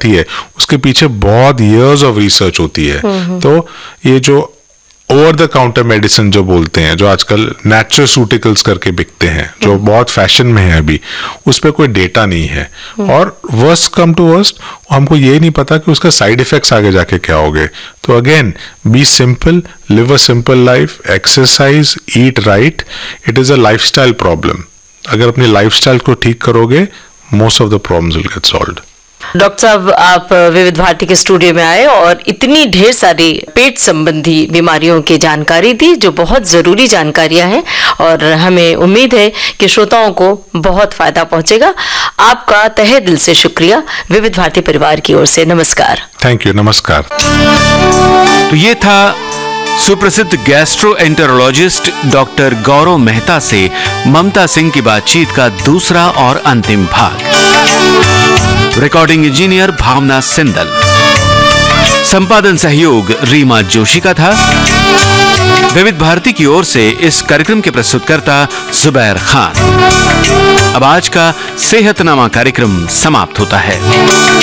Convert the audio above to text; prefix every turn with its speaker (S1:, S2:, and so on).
S1: आती है उसके पीछे बहुत ईयर्स ऑफ रिसर्च होती है। तो ये जो ओवर द काउंटर मेडिसिन जो बोलते हैं, जो आजकल नेचुरसूटिकल्स करके बिकते हैं, जो बहुत फैशन में है अभी, उस पर कोई डेटा नहीं है। और वर्स्ट कम टू वर्स्ट, हमको ये नहीं पता कि उसका साइड इफेक्ट्स आगे जाके क्या होंगे। तो again, B simple, live a simple life, exercise, eat right. It is a lifestyle problem. अगर अपनी लाइफस्टाइल को ठीक करोगे, most of the problems will get solved.
S2: Doctor साहब, आप विविध भारती के स्टूडियो में आए और इतनी ढेर सारी पेट संबंधी बीमारियों की जानकारी दी, जो बहुत जरूरी जानकारियां हैं, और हमें उम्मीद है कि श्रोताओं को बहुत फायदा पहुंचेगा। आपका तहे दिल से शुक्रिया विविध भारती परिवार की ओर से। नमस्कार।
S1: Thank you. नमस्कार।
S3: तो ये था सुप्रसिद्ध गैस्ट्रोएंटेरोलॉजिस्ट डॉक्टर गौरव मेहता से ममता सिंह की बातचीत का दूसरा और अंतिम भाग। रिकॉर्डिंग इंजीनियर भावना सिंदल, संपादन सहयोग रीमा जोशी का था। विविध भारती की ओर से इस कार्यक्रम के प्रस्तुतकर्ता जुबैर खान। अब आज का सेहतनामा कार्यक्रम समाप्त होता है।